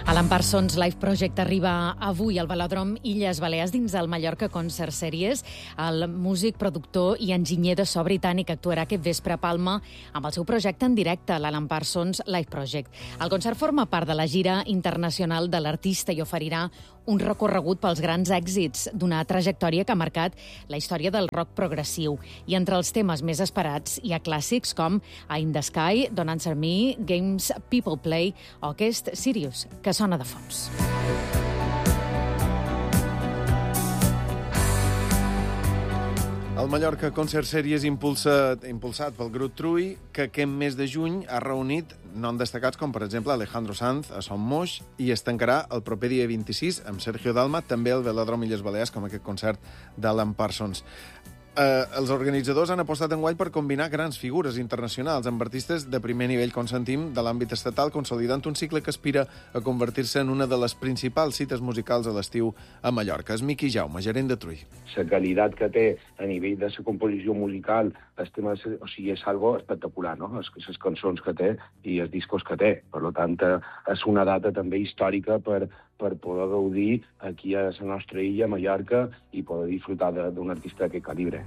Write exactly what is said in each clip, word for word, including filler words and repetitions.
Alan Parsons Live Project arriba avui al Velòdrom Illes Balears dins el Mallorca Concert Series. El músic, productor i enginyer de so britànic actuarà aquest vespre a Palma amb el seu projecte en directe, l'Alan Parsons Live Project. El concert forma part de la gira internacional de l'artista i oferirà un recorregut pels grans èxits d'una trajectòria que ha marcat la història del rock progressiu. I entre els temes més esperats hi ha clàssics com In the Sky, Don't Answer Me, Games People Play o aquest Sirius, que sona de fons. El Mallorca Concert Series impulsa, impulsat pel grup Trui, que aquest mes de juny ha reunit noms destacats com, per exemple, Alejandro Sanz a Son Moix i es tancarà el proper dia vint-i-sis amb Sergio Dalma, també al Velòdrom Illes Balears, com aquest concert d'Alan Parsons. Eh, els organitzadors han apostat enguany per combinar grans figures internacionals amb artistes de primer nivell, com sentim, de l'àmbit estatal, consolidant un cicle que aspira a convertir-se en una de les principals cites musicals a l'estiu a Mallorca. És Miqui Jaume, gerent de Trui. La qualitat que té a nivell de la composició musical, el tema, o sigui, és algo espectacular, no? Les, les cançons que té i els discos que té. Per tant, és una data també històrica per, per poder gaudir aquí a la nostra illa, a Mallorca, i poder disfrutar d'un artista d'aquest calibre.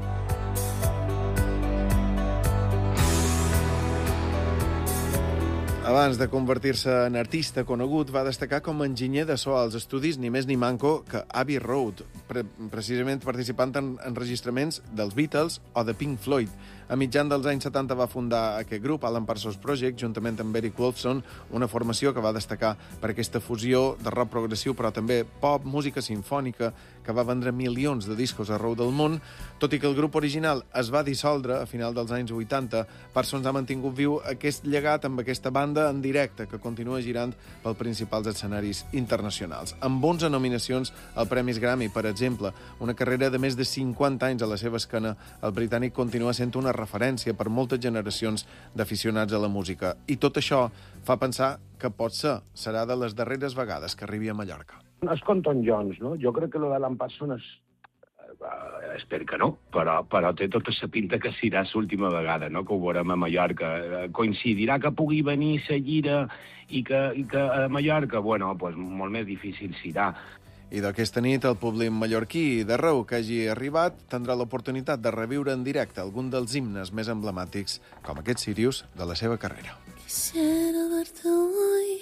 Abans de convertir-se en artista conegut, va destacar com a enginyer de so als estudis ni més ni manco que Abbey Road, pre precisament participant en enregistraments dels Beatles o de Pink Floyd. A mitjan dels anys setanta va fundar aquest grup, Alan Parsons Project, juntament amb Eric Wolfson, una formació que va destacar per aquesta fusió de rock progressiu, però també pop, música sinfònica, que va vendre milions de discos arreu del món. Tot i que el grup original es va dissoldre a final dels anys vuitanta, Parsons ha mantingut viu aquest llegat amb aquesta banda en directe, que continua girant pels principals escenaris internacionals. Amb onze nominacions al Premis Grammy, per exemple, una carrera de més de cinquanta anys a la seva esquena, el britànic continua sent una referència per moltes generacions d'aficionats a la música. I tot això fa pensar que potser serà de les darreres vegades que arribi a Mallorca. És com Tom Jones, no? Jo crec que lo d'Alan Parsons és... Uh, espero que no, però, però té tota la pinta que serà l'última vegada, no?, que ho veurem a Mallorca. Uh, coincidirà que pugui venir la gira i que, i que a Mallorca, bueno, pues molt més difícil serà. I d'aquesta nit, el públic mallorquí d'arreu que hagi arribat tindrà l'oportunitat de reviure en directe algun dels himnes més emblemàtics, com aquest Sirius, de la seva carrera. Quisiera verte hoy,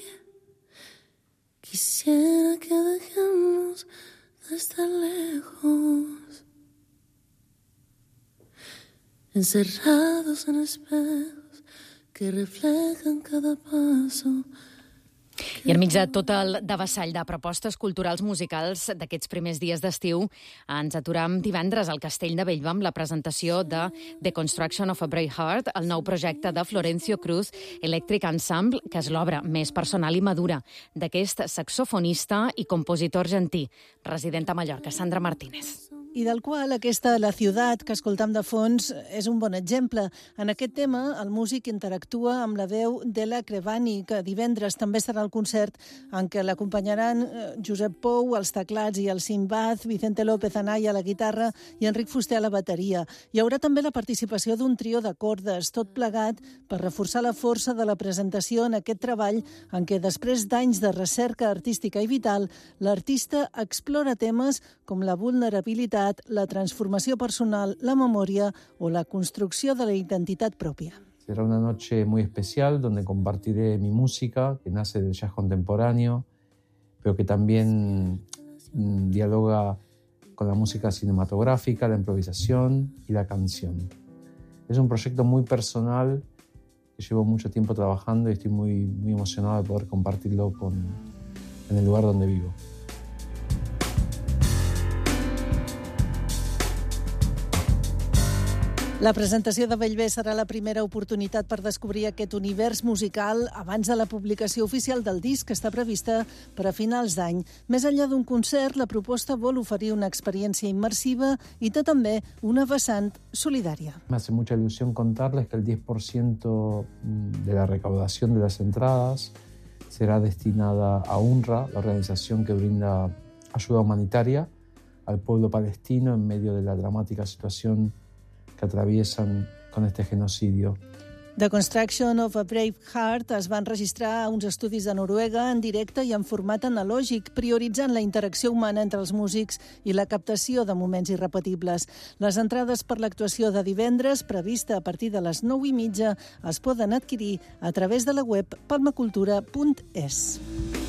quisiera que dejemos de estar lejos, encerrados en espejos que reflejan cada paso. I enmig de tot el devessall de propostes culturals musicals d'aquests primers dies d'estiu, ens aturam divendres al Castell de Bellva amb la presentació de The Construction of a Brave Heart, el nou projecte de Florencio Cruz Electric Ensemble, que és l'obra més personal i madura d'aquest saxofonista i compositor argentí, resident a Mallorca, Sandra Martínez. I del qual aquesta La Ciutat, que escoltam de fons, és un bon exemple. En aquest tema, el músic interactua amb la veu d'Ela Crevani, que divendres també serà el concert en què l'acompanyaran Josep Pou als teclats i el Simbad, Vicente López Anaya a la guitarra i Enric Fuster a la bateria. Hi haurà també la participació d'un trio de cordes, tot plegat per reforçar la força de la presentació en aquest treball en què, després d'anys de recerca artística i vital, l'artista explora temes com la vulnerabilitat, la transformació personal, la memòria o la construcció de la identitat pròpia. Será una noche muy especial donde compartiré mi música, que nace del jazz contemporáneo, pero que también mmm, dialoga con la música cinematográfica, la improvisación y la canción. Es un proyecto muy personal que llevo mucho tiempo trabajando y estoy muy, muy emocionado de poder compartirlo con, en el lugar donde vivo. La presentació de Bellver serà la primera oportunitat per descobrir aquest univers musical abans de la publicació oficial del disc, que està prevista per a finals d'any. Més enllà d'un concert, la proposta vol oferir una experiència immersiva i té també una vessant solidària. Me hace mucha ilusión contarles que el diez por ciento de la recaudación de las entradas será destinada a UNRWA, la organización que brinda ayuda humanitaria al pueblo palestino en medio de la dramática situación que atraviesan con este genocidio. The Construction of a Brave Heart es van registrar a uns estudis de Noruega en directe i en format analògic, prioritzant la interacció humana entre els músics i la captació de moments irrepetibles. Les entrades per l'actuació de divendres, prevista a partir de les nou i mitja, es poden adquirir a través de la web palmacultura punt es.